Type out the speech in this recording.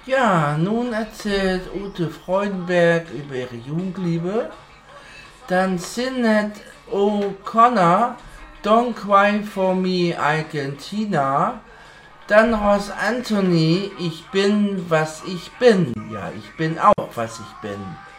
Ja, nun erzählt Ute Freudenberg über ihre Jugendliebe. Dann sinnet O'Connor Don't Cry for Me Argentina. Dann Ross Anthony Ich bin, was ich bin. Ja, ich bin auch, was ich bin.